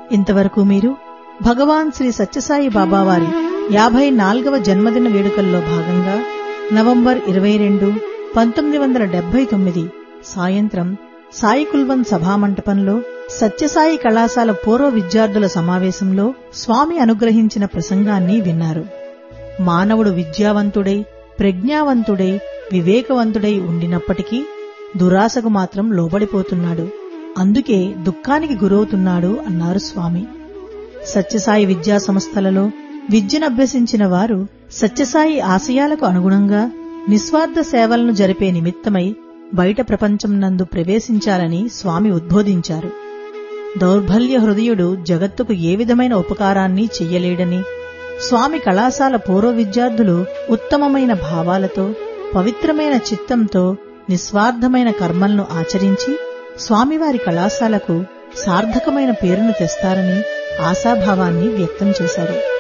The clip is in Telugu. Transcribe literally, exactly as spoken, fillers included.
ఇంతవరకు మీరు భగవాన్ శ్రీ సత్యసాయి బాబా వారి యాభై నాలుగవ జన్మదిన వేడుకల్లో భాగంగా నవంబర్ ఇరవై రెండు పంతొమ్మిది వందల డెబ్బై తొమ్మిది సాయంత్రం సాయి కుల్వన్ సభామంటపంలో సత్యసాయి కళాశాల పూర్వ విద్యార్థుల సమావేశంలో స్వామి అనుగ్రహించిన ప్రసంగాన్ని విన్నారు. మానవుడు విద్యావంతుడై, ప్రజ్ఞావంతుడై, వివేకవంతుడై ఉండినప్పటికీ దురాశకు మాత్రం లోబడిపోతున్నాడు. అందుకే దుఃఖానికి గురవుతున్నాడు అన్నారు స్వామి. సత్యసాయి విద్యా సంస్థలలో విద్యనభ్యసించిన వారు సత్యసాయి ఆశయాలకు అనుగుణంగా నిస్వార్థ సేవలను జరిపే నిమిత్తమై బయట ప్రపంచం నందు ప్రవేశించాలని స్వామి ఉద్బోధించారు. దౌర్బల్య హృదయుడు జగత్తుకు ఏ విధమైన ఉపకారాన్ని చెయ్యలేడని, స్వామి కళాశాల పూర్వ విద్యార్థులు ఉత్తమమైన భావాలతో, పవిత్రమైన చిత్తంతో నిస్వార్థమైన కర్మలను ఆచరించి స్వామివారి కళాశాలకు సార్థకమైన పేరును తెస్తారని ఆశాభావాన్ని వ్యక్తం చేశారు.